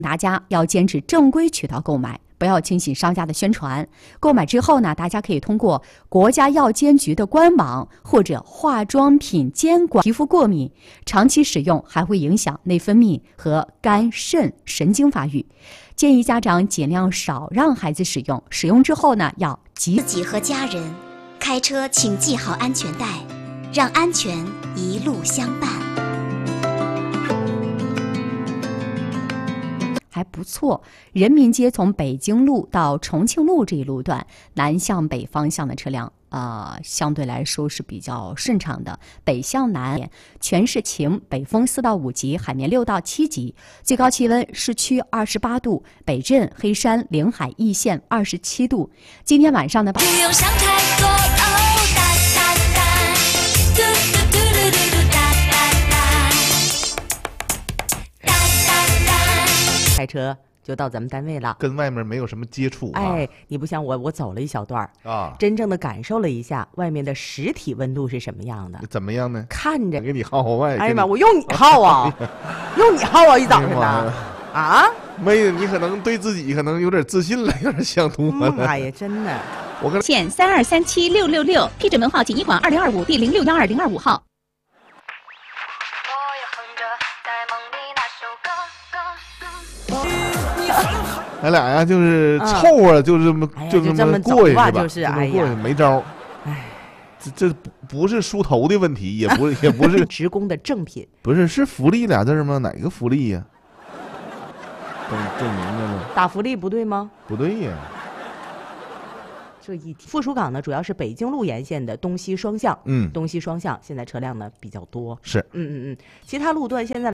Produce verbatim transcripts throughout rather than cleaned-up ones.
大家要坚持正规渠道购买，不要轻信商家的宣传。购买之后呢，大家可以通过国家药监局的官网或者化妆品监管。皮肤过敏，长期使用还会影响内分泌和肝肾神经发育。建议家长尽量少让孩子使用，使用之后呢，要及自己和家人开车请系好安全带，让安全一路相伴。 还不错，人民街从北京路到重庆路这一路段，南向北方向的车辆，呃，相对来说是比较顺畅的。北向南，全市晴，北风四到五级，海面六到七级，最高气温市区二十八度，北镇、黑山、临海、易县二十七度。今天晚上的。 不用想太多，哦，哒哒哒，嘟嘟嘟嘟嘟嘟哒哒哒，哒哒哒。 开车就到咱们单位了， 跟外面没有什么接触、啊。 哎，你不像我，我走了一小段啊， 真正的感受了一下外面的实体温度是什么样的。 怎么样呢？ 看着给你耗耗外。 哎呀妈，我用你耗啊，用你耗啊，一早上的啊。 妹，你可能对自己可能有点自信了，有点想多了。 嗯、哎呀，真的。 我跟线三二三七六六六，批准门号锦衣馆二零二五第零六幺二零二五号。 咱俩呀，就是凑合，就这么、 嗯、 就这么过去吧， 就是哎过去没招。 哎， 这这不是梳头的问题，也不也不是职工的正品， 不是是福利俩字吗？哪个福利呀？证证明的吗？ 打福利不对吗？ 不对呀。 这一题，附属岗呢，主要是北京路沿线的东西双向， 嗯， 东西双向现在车辆呢比较多， 是， 嗯嗯嗯，其他路段现在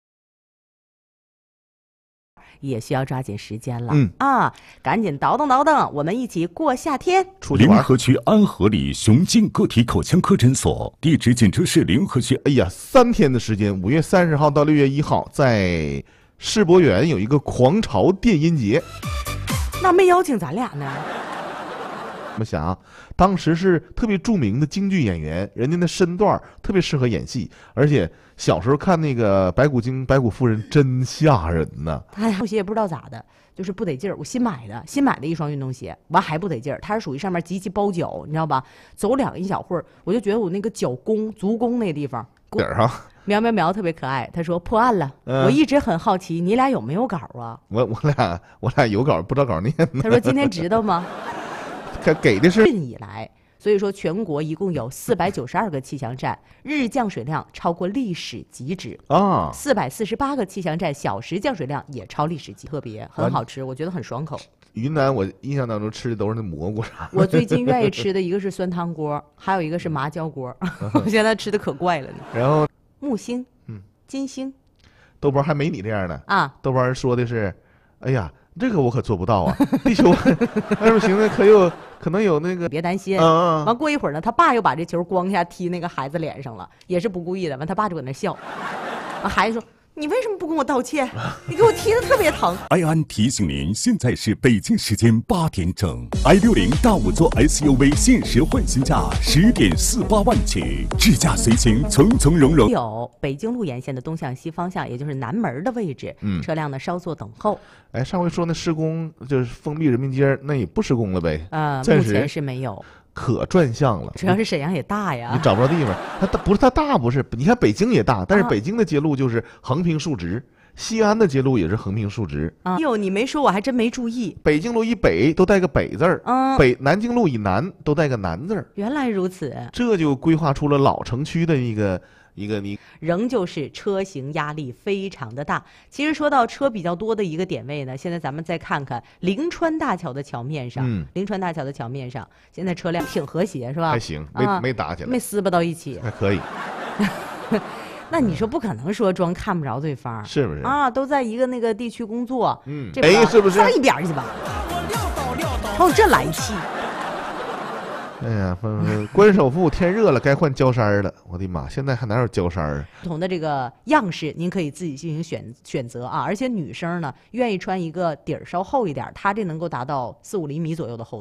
也需要抓紧时间了， 嗯啊，赶紧倒腾倒腾，我们一起过夏天。 临河区安和里雄静个体口腔科诊所，地址锦州市临河区。 哎呀，三天的时间，五月三十号到六月一号，在世博园有一个狂潮电音节。 那没邀请咱俩呢？ 我们想啊，当时是特别著名的京剧演员，人家的身段特别适合演戏，而且小时候看那个白骨精、白骨夫人真吓人呐。 他运动鞋也不知道咋的，就是不得劲儿。我新买的，新买的一双运动鞋，完还不得劲儿。它是属于上面极其包脚，你知道吧？走两一小会儿，我就觉得我那个脚弓、足弓那地方点儿上。 苗苗苗特别可爱，他说破案了、嗯。我一直很好奇，你俩有没有稿啊？ 我我俩我俩有稿，不知道稿念呢。 他说今天知道吗？ 给的是以来，所以说全国一共有四百九十二个气象站，日降水量超过历史极值啊， 四百四十八个气象站小时降水量也超历史极，特别很好吃，我觉得很爽口。 云南我印象当中吃的都是那蘑菇啥。 我最近愿意吃的一个是酸汤锅，还有一个是麻椒锅，我现在吃的可怪了呢。 然后木星， 嗯， 金星， 豆包还没你这样的啊。 豆包说的是，哎呀。这个我可做不到啊！地球外面行的可有可能有那个， 别担心。 嗯嗯。 完过一会儿呢，他爸又把这球咣一下踢那个孩子脸上了，也是不故意的。完他爸就搁那笑，完孩子说：“你为什么不跟我道歉？你给我踢的特别疼。” 埃安提醒您，现在是北京时间八点整 ，i 六零大五座 S U V 限时换新价十点四八万起，智驾随行，从从容容。 有北京路沿线的东向西方向，也就是南门的位置， 嗯， 车辆呢稍作等候。 哎，上回说那施工就是封闭人民街，那也不施工了呗？ 啊、呃，目前是没有。 可转向了， 主要是沈阳也大呀， 你找不着地方。它大不是它大不是？你看北京也大，但是北京的街路就是横平竖直，啊、西安的街路也是横平竖直。 啊，哟，你没说我还真没注意。 北京路以北都带个北字儿， 嗯， 北南京路以南都带个南字儿。 原来如此， 这就规划出了老城区的一个。一个你仍旧是车型压力非常的大。其实说到车比较多的一个点位呢，现在咱们再看看灵川大桥的桥面上， 嗯， 灵川大桥的桥面上，现在车辆挺和谐，是吧？ 还行，没、啊、没打起来， 没撕巴到一起， 还可以。 那你说不可能说装看不着对方， 是不是啊？都在一个那个地区工作， 嗯， 这哎，是不是？ 上一边去吧，瞅你这来气。 哎呀，关首富，天热了，该换胶衫了。我的妈，现在还哪有胶衫啊？ 不同的这个样式，您可以自己进行选选择啊。而且女生呢，愿意穿一个底儿稍厚一点，它这能够达到四五厘米左右的厚度。